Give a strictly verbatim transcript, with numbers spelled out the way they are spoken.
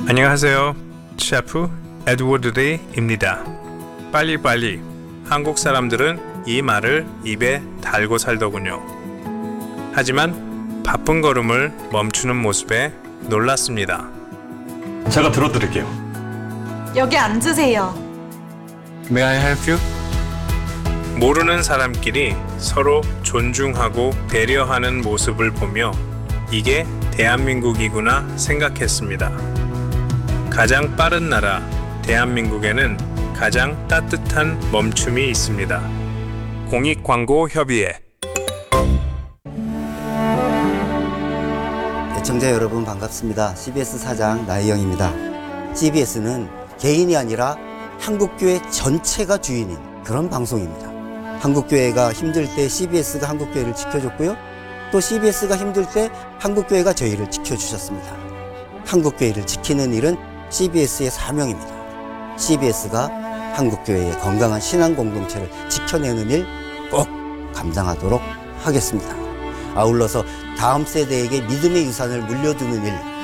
안녕하세요. 셰프 에드워드 레이입니다. 빨리빨리. 한국 사람들은 이 말을 입에 달고 살더군요. 하지만 바쁜 걸음을 멈추는 모습에 놀랐습니다. 제가 들어드릴게요. 여기 앉으세요. May I help you? 모르는 사람끼리 서로 존중하고 배려하는 모습을 보며 이게 대한민국이구나 생각했습니다. 가장 빠른 나라 대한민국에는 가장 따뜻한 멈춤이 있습니다. 공익광고협의회. 애청자 여러분 반갑습니다. 씨비에스 사장 나혜영입니다. 씨비에스는 개인이 아니라 한국교회 전체가 주인인 그런 방송입니다. 한국교회가 힘들 때 씨비에스가 한국교회를 지켜줬고요. 또 씨비에스가 힘들 때 한국교회가 저희를 지켜주셨습니다. 한국교회를 지키는 일은 씨비에스의 사명입니다. 씨비에스가 한국교회의 건강한 신앙 공동체를 지켜내는 일 꼭 감당하도록 하겠습니다. 아울러서 다음 세대에게 믿음의 유산을 물려두는 일